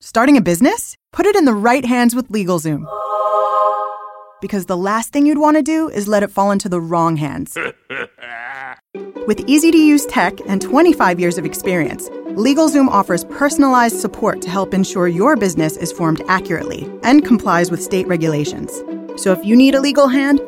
Starting a business? Put it in the right hands with LegalZoom. Because the last thing you'd want to do is let it fall into the wrong hands. With easy-to-use tech and 25 years of experience, LegalZoom offers personalized support to help ensure your business is formed accurately and complies with state regulations. So if you need a legal hand,